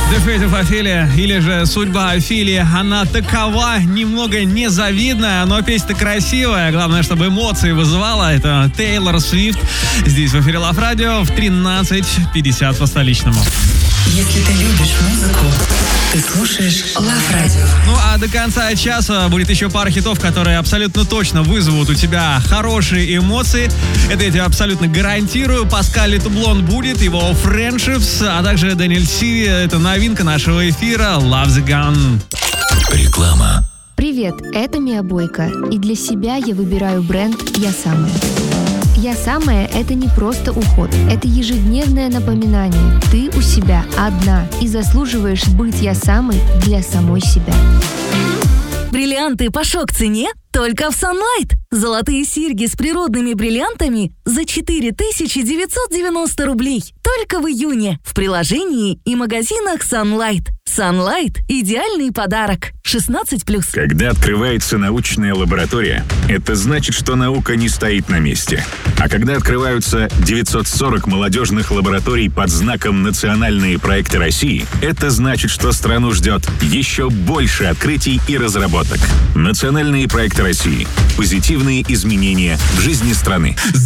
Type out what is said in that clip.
The Fate of Ophelia, или же Судьба Офелии, она такова, немного незавидная, но песня-то красивая. Главное, чтобы эмоции вызывала. Это Тейлор Свифт. Здесь в эфире Love Radio в 13:50 по столичному. Если ты любишь музыку, ты слушаешь Love Radio. Ну а до конца часа будет еще пара хитов, которые абсолютно точно вызовут у тебя хорошие эмоции. Это я тебе абсолютно гарантирую. Паскаль Летублон будет, его Friendships, а также Дэниэль Сиви. Это новинка нашего эфира Love the Gun. Реклама. Привет, это Мия Бойко, и для себя я выбираю бренд «Я самая». «Я самая» — это не просто уход, это ежедневное напоминание. Ты у себя одна и заслуживаешь быть «Я самой» для самой себя. Бриллианты по шок-цене только в Sunlight. Золотые серьги с природными бриллиантами за 4990 рублей. Только в июне в приложении и магазинах Sunlight. Sunlight – идеальный подарок. 16+. Когда открывается научная лаборатория, это значит, что наука не стоит на месте. А когда открываются 940 молодежных лабораторий под знаком «Национальные проекты России», это значит, что страну ждет еще больше открытий и разработок. Национальные проекты России. Позитивные изменения в жизни страны.